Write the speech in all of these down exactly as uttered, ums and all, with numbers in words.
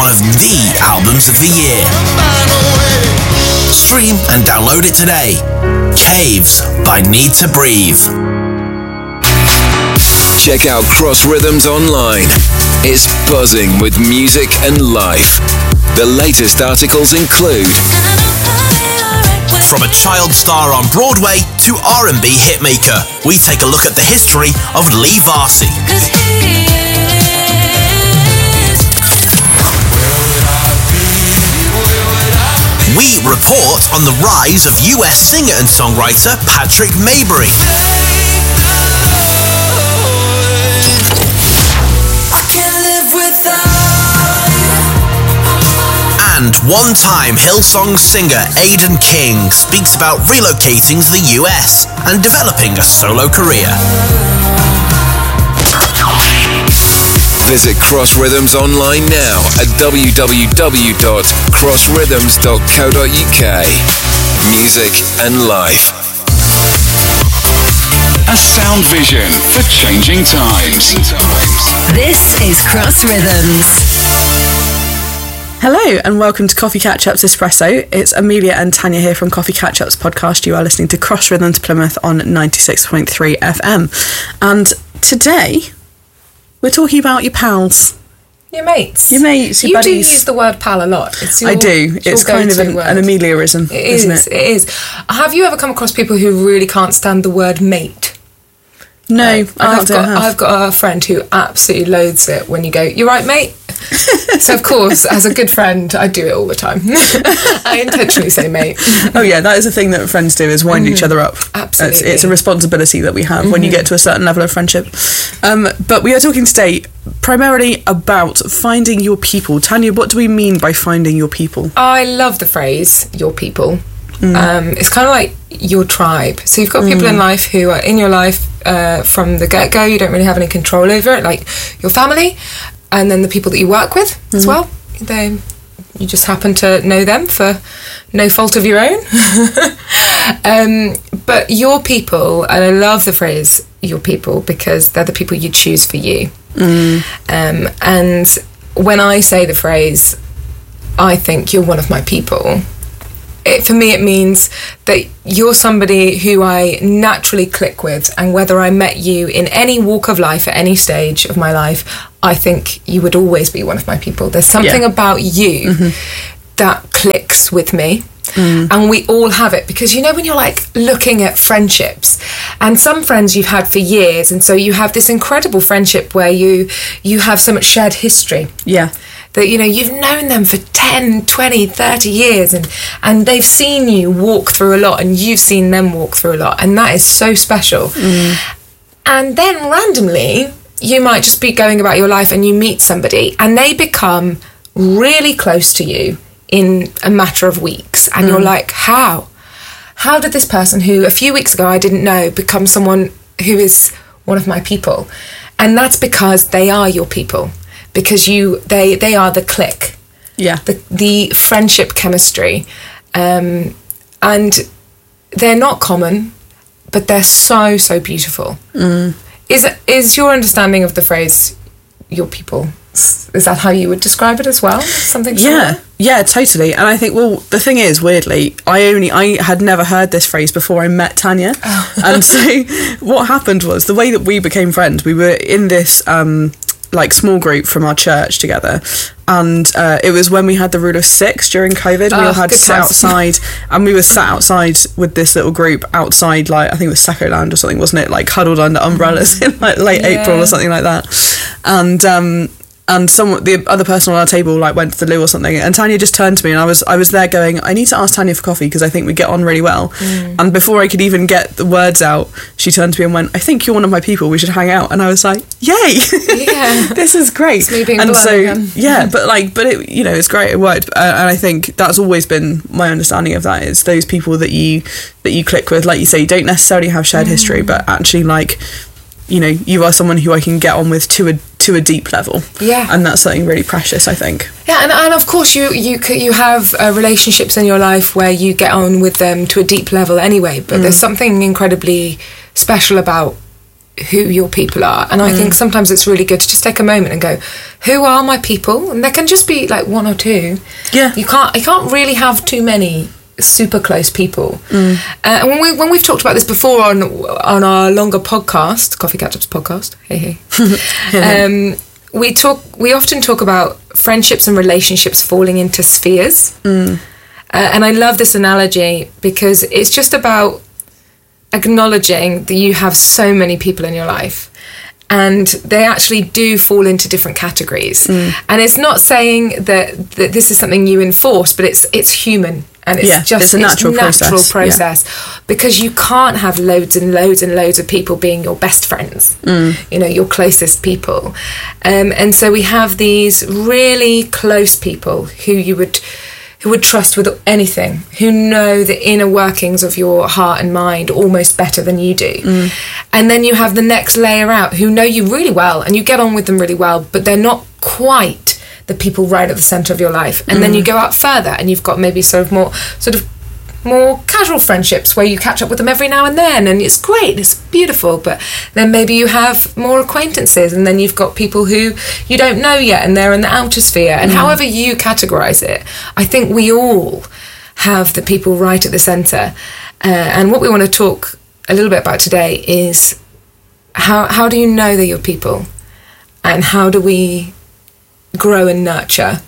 one of the albums of the year. Stream and download it today. Caves by Need to Breathe. Check out Cross Rhythms online. It's buzzing with music and life. The latest articles include from a child star on Broadway to R and B hitmaker, we take a look at the history of Lee Varsi. We report on the rise of U S singer and songwriter Patrick Maybury. And one-time Hillsong singer Aidan King speaks about relocating to the U S and developing a solo career. Visit Cross Rhythms online now at w w w dot cross rhythms dot co dot u k. Music and life. A sound vision for changing times. This is Cross Rhythms. Hello and welcome to Coffee Catch-Ups Espresso. It's Amelia and Tanya here from Coffee Catch-Ups podcast. You are listening to Cross Rhythms Plymouth on ninety-six point three F M. And today, we're talking about your pals. Your mates. Your mates, your you buddies. You do use the word pal a lot. It's your, I do. It's, it's kind of an, an Amelia-ism, it is, isn't it? It is. Have you ever come across people who really can't stand the word mate? No, I I've got have. I've got a friend who absolutely loathes it when you go, "You're right, mate." So of course, as a good friend, I do it all the time. I intentionally say mate. Oh yeah, that is a thing that friends do, is wind mm. each other up. Absolutely. It's, it's a responsibility that we have mm-hmm. when you get to a certain level of friendship. Um, but we are talking today primarily about finding your people. Tanya, what do we mean by finding your people? I love the phrase, your people. Mm. Um, it's kind of like your tribe. So you've got people mm. in life who are in your life uh, from the get-go. You don't really have any control over it, like your family, and then the people that you work with mm. as well. They, you just happen to know them for no fault of your own. um, but your people, and I love the phrase your people, because they're the people you choose for you. Mm. Um, and when I say the phrase, I think you're one of my people, It, for me, it means that you're somebody who I naturally click with, and whether I met you in any walk of life, at any stage of my life, I think you would always be one of my people. There's something yeah. about you mm-hmm. that clicks with me. Mm. And we all have it, because you know when you're like looking at friendships, and some friends you've had for years, and so you have this incredible friendship where you you have so much shared history. Yeah. That, you know, you've known them for ten, twenty, thirty years, and, and they've seen you walk through a lot, and you've seen them walk through a lot, and that is so special. Mm. And then randomly, you might just be going about your life and you meet somebody and they become really close to you in a matter of weeks, and mm. you're like, how? How did this person who a few weeks ago I didn't know become someone who is one of my people? And that's because they are your people. Because you, they, they are the click, yeah, the the friendship chemistry, um, and they're not common, but they're so so beautiful. Mm. Is is your understanding of the phrase "your people"? Is that how you would describe it as well? Something similar? Yeah, yeah, totally. And I think, well, the thing is, weirdly, I only I had never heard this phrase before I met Tanya, oh. and so what happened was the way that we became friends. We were in this. Um, like small group from our church together, and uh, it was when we had the rule of six during COVID. We oh, all had to sit times. outside, and we were sat outside with this little group outside, like I think it was Sacco Land or something, wasn't it? Like huddled under umbrellas in like late yeah. April or something like that. And um, and someone, the other person on our table, like went to the loo or something, and Tanya just turned to me, and I was I was there going, I need to ask Tanya for coffee because I think we get on really well. Mm. And before I could even get the words out, she turned to me and went, I think you're one of my people, we should hang out. And I was like, yay, yeah. this is great. It's me being and so again. yeah, but like, but it, you know, it's great, it worked, uh, and I think that's always been my understanding of that, is those people that you that you click with, like you say, you don't necessarily have shared mm. history, but actually like, you know, you are someone who I can get on with to a to a deep level. Yeah. And that's something really precious, I think. Yeah, and, and of course you you you have uh, relationships in your life where you get on with them to a deep level anyway, but mm. there's something incredibly special about who your people are. And I mm. think sometimes it's really good to just take a moment and go, who are my people? And there can just be like one or two. Yeah. You can't you can't really have too many super close people. Mm. Uh, and when we when we've talked about this before on on our longer podcast, Coffee Catch-Ups podcast, hey hey. um we talk we often talk about friendships and relationships falling into spheres. Mm. Uh, and I love this analogy because it's just about acknowledging that you have so many people in your life and they actually do fall into different categories. Mm. And it's not saying that, that this is something you enforce, but it's it's human and it's yeah, just it's a natural it's natural process, process yeah. because you can't have loads and loads and loads of people being your best friends, mm. you know, your closest people. Um, and so we have these really close people who you would who would trust with anything, who know the inner workings of your heart and mind almost better than you do. Mm. And then you have the next layer out who know you really well and you get on with them really well, but they're not quite the people right at the centre of your life. And mm. then you go out further and you've got maybe sort of more sort of more casual friendships where you catch up with them every now and then and it's great, it's beautiful. But then maybe you have more acquaintances and then you've got people who you don't know yet and they're in the outer sphere. And mm. however you categorise it, I think we all have the people right at the centre. Uh, and what we want to talk a little bit about today is how how do you know they're your people and how do we grow and nurture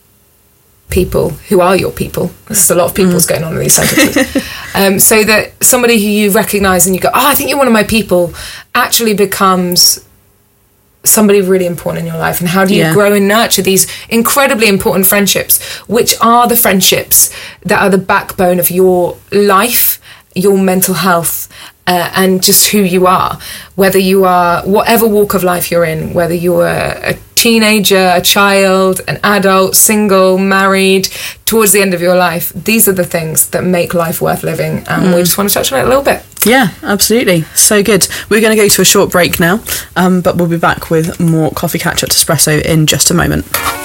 people who are your people. There's a lot of people's mm. going on in these sentences. um, so that somebody who you recognise and you go, oh, I think you're one of my people, actually becomes somebody really important in your life. And how do you yeah. grow and nurture these incredibly important friendships, which are the friendships that are the backbone of your life, your mental health, uh, and just who you are. Whether you are, whatever walk of life you're in, whether you're a, a teenager, a child, an adult, single, married, towards the end of your life, these are the things that make life worth living. And mm. we just want to touch on it a little bit. Yeah, absolutely. So good. We're going to go to a short break now, um, but we'll be back with more Coffee Catch-Up Espresso in just a moment.